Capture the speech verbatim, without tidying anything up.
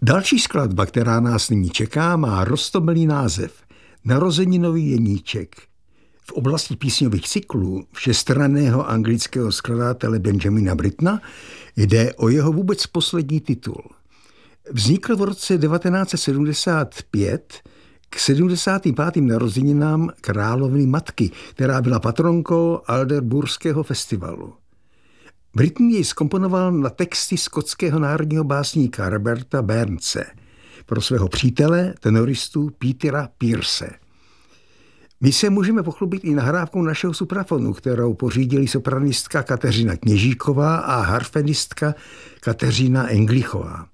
Další skladba, která nás nyní čeká, má roztomilý název Narozeninový jeníček. V oblasti písňových cyklů všestranného anglického skladatele Benjamina Brittona jde o jeho vůbec poslední titul. Vznikl v roce devatenáct set sedmdesát pět k sedmdesátým pátým narozeninám královny matky, která byla patronkou Alderburského festivalu. Britten jej zkomponoval na texty skotského národního básníka Roberta Burnse pro svého přítele, tenoristu Petera Pearse. My se můžeme pochlubit i nahrávkou našeho suprafonu, kterou pořídili sopranistka Kateřina Kněžíková a harfenistka Kateřina Englichová.